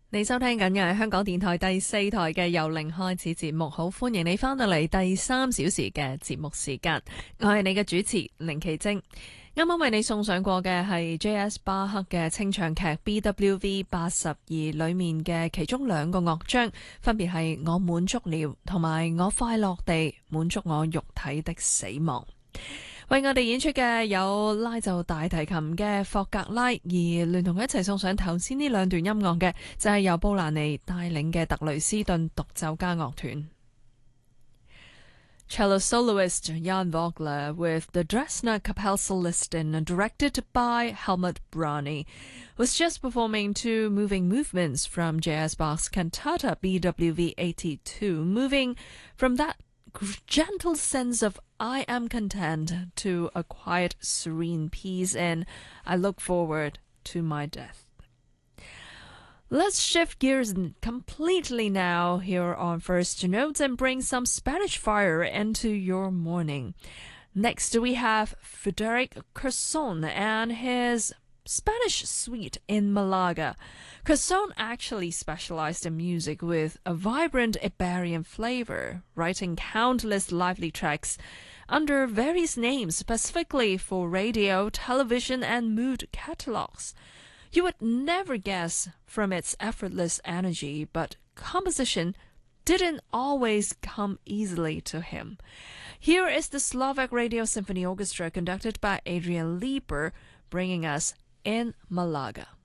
你收聽緊嘅係香港電台第四台嘅由零開始節目，好歡迎你翻到嚟第3小時嘅節目時間，我係你嘅主持凌奇晶。啱啱為你送上過嘅係 J.S. 巴克嘅清唱劇 BWV 82裏面嘅其中2個樂章，分別係我滿足了同埋我快樂地滿足我肉體的死亡。為我哋演出嘅有拉奏大提琴嘅霍格拉，而聯同佢一齊送上頭先呢2段音樂嘅就係由布蘭尼帶領嘅特雷斯頓獨奏家樂團。Cello soloist Jan Vogler with the Dresdner Kapellsolistin, directed by Helmut Brani, was just performing 2 moving movements from J.S. Bach's Cantata BWV 82, moving from that gentle sense of I am content to a quiet, serene peace in I look forward to my death. Let's shift gears completely now here on First Notes and bring some Spanish fire into your morning. Next, we have Frédéric Cresson and his Spanish suite in Malaga. Cresson actually specialized in music with a vibrant Iberian flavor, writing countless lively tracks under various names specifically for radio, television, and mood catalogs. You would never guess from its effortless energy, but composition didn't always come easily to him. Here is the Slovak Radio Symphony Orchestra conducted by Adrian Lieber, bringing us In Malaga.